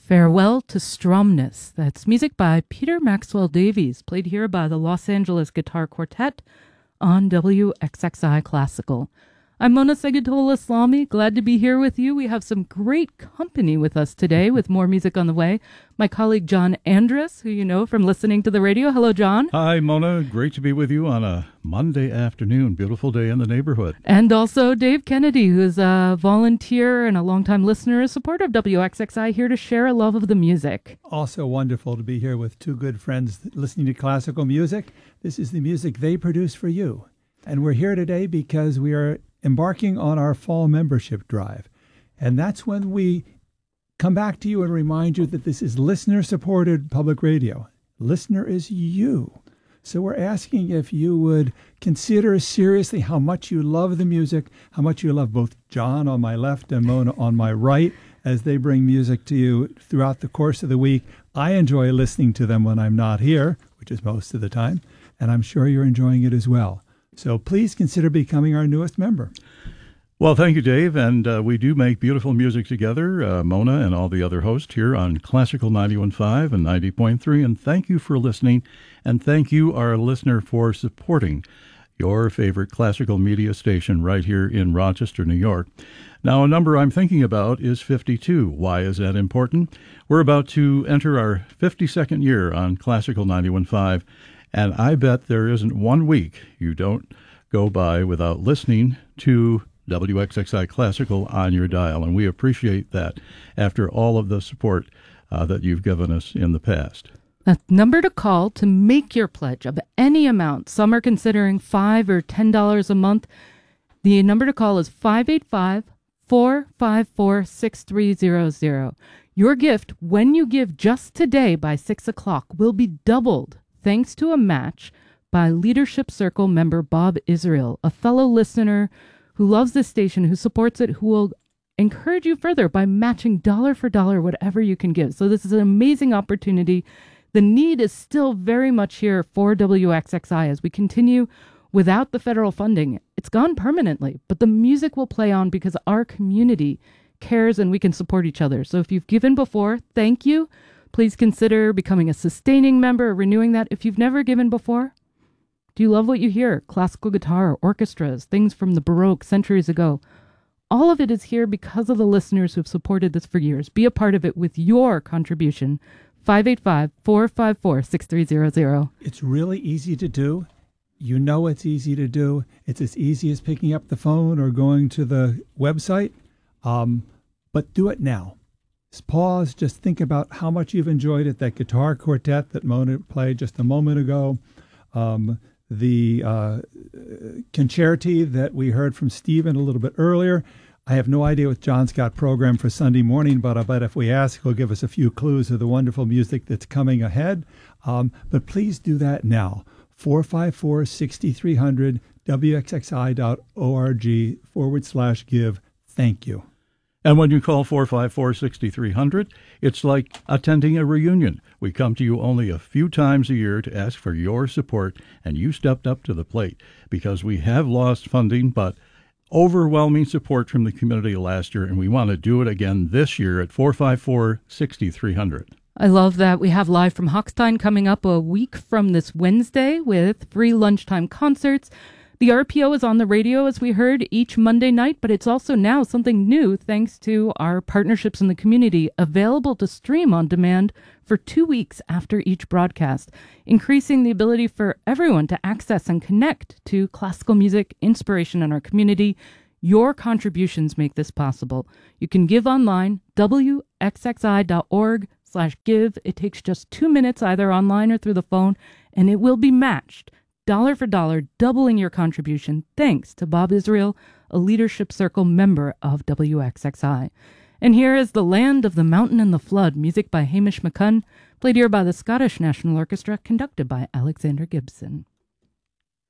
Farewell to Stromness. That's music by Peter Maxwell Davies, played here by the Los Angeles Guitar Quartet on WXXI Classical. I'm Mona Segutola-Islami, glad to be here with you. We have some great company with us today with more music on the way. My colleague John Andrus, who you know from listening to the radio. Hello, John. Hi, Mona. Great to be with you on a Monday afternoon. Beautiful day in the neighborhood. And also Dave Kennedy, who's a volunteer and a longtime listener, a supporter of WXXI, here to share a love of the music. Also wonderful to be here with two good friends listening to classical music. This is the music they produce for you. And we're here today because we are embarking on our fall membership drive. And that's when we come back to you and remind you that this is listener-supported public radio. Listener is you. So we're asking if you would consider seriously how much you love the music, how much you love both John on my left and Mona on my right as they bring music to you throughout the course of the week. I enjoy listening to them when I'm not here, which is most of the time, and I'm sure you're enjoying it as well. So please consider becoming our newest member. Well, thank you, Dave. And we do make beautiful music together, Mona and all the other hosts here on Classical 91.5 and 90.3. And thank you for listening. And thank you, our listener, for supporting your favorite classical media station right here in Rochester, New York. Now, a number I'm thinking about is 52. Why is that important? We're about to enter our 52nd year on Classical 91.5. And I bet there isn't one week you don't go by without listening to WXXI Classical on your dial. And we appreciate that after all of the support that you've given us in the past. The number to call to make your pledge of any amount. Some are considering $5 or $10 a month. The number to call is 585-454-6300. Your gift, when you give just today by 6 o'clock, will be doubled thanks to a match by Leadership Circle member Bob Israel, a fellow listener who loves this station, who supports it, who will encourage you further by matching dollar for dollar whatever you can give. So this is an amazing opportunity. The need is still very much here for WXXI as we continue without the federal funding. It's gone permanently, but the music will play on because our community cares and we can support each other. So if you've given before, thank you. Please consider becoming a sustaining member or renewing that. If you've never given before, do you love what you hear? Classical guitar, orchestras, things from the Baroque centuries ago. All of it is here because of the listeners who've supported this for years. Be a part of it with your contribution. 585-454-6300. It's really easy to do. You know it's easy to do. It's as easy as picking up the phone or going to the website. But do it now. Pause, just think about how much you've enjoyed it. That guitar quartet that Mona played just a moment ago. The concerti that we heard from Stephen a little bit earlier. I have no idea what John's got programmed for Sunday morning, but I bet if we ask, he'll give us a few clues of the wonderful music that's coming ahead. But please do that now. 454-6300, wxxi.org/give. Thank you. And when you call 454-6300, it's like attending a reunion. We come to you only a few times a year to ask for your support, and you stepped up to the plate because we have lost funding, but overwhelming support from the community last year, and we want to do it again this year at 454-6300. I love that. We have Live from Hochstein coming up a week from this Wednesday with free lunchtime concerts. The RPO is on the radio, as we heard, each Monday night, but it's also now something new thanks to our partnerships in the community, available to stream on demand for 2 weeks after each broadcast, increasing the ability for everyone to access and connect to classical music inspiration in our community. Your contributions make this possible. You can give online, wxxi.org/give. It takes just 2 minutes, either online or through the phone, and it will be matched dollar for dollar, doubling your contribution, thanks to Bob Israel, a Leadership Circle member of WXXI. And here is The Land of the Mountain and the Flood, music by Hamish McCunn, played here by the Scottish National Orchestra, conducted by Alexander Gibson.